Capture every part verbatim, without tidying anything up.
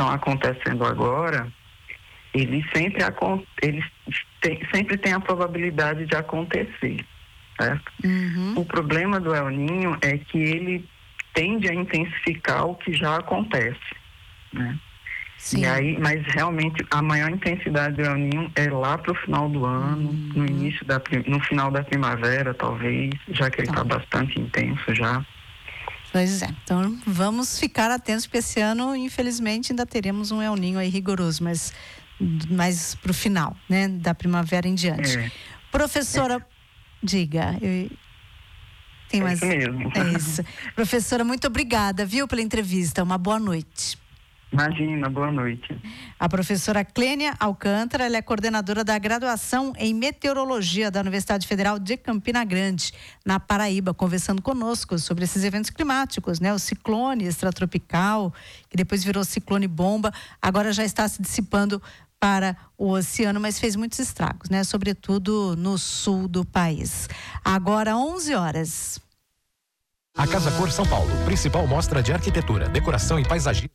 estão acontecendo agora, eles sempre, eles tem, sempre têm a probabilidade de acontecer, certo? Uhum. O problema do El Niño é que ele tende a intensificar o que já acontece, né? Sim. E aí, mas realmente a maior intensidade do El Niño é lá para o final do ano, uhum. no início da, no final da primavera, talvez, já que ele está tá. bastante intenso já. Pois é, então vamos ficar atentos, porque esse ano, infelizmente, ainda teremos um El Niño aí rigoroso, mas mais para o final, né, da primavera em diante. É. Professora, é. diga, eu... tem mais... É isso mesmo. É isso. Professora, muito obrigada, viu, pela entrevista. Uma boa noite. Imagina, boa noite. A professora Clênia Alcântara, ela é coordenadora da graduação em Meteorologia da Universidade Federal de Campina Grande, na Paraíba, conversando conosco sobre esses eventos climáticos, né? O ciclone extratropical, que depois virou ciclone bomba, agora já está se dissipando para o oceano, mas fez muitos estragos, né? Sobretudo no sul do país. Agora onze horas. A Casa Cor São Paulo, principal mostra de arquitetura, decoração e paisagismo.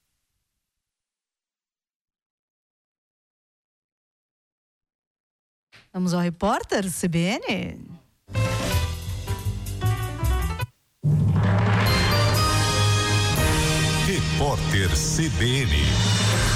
Vamos ao repórter C B N? Repórter C B N.